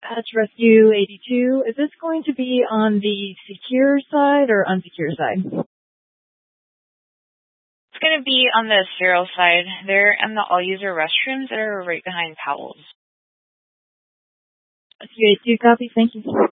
Patch Rescue 82, is this going to be on the secure side or unsecure side? It's going to be on the serial side. They're in the all-user restrooms that are right behind Powell's. Rescue 82, copy. Thank you.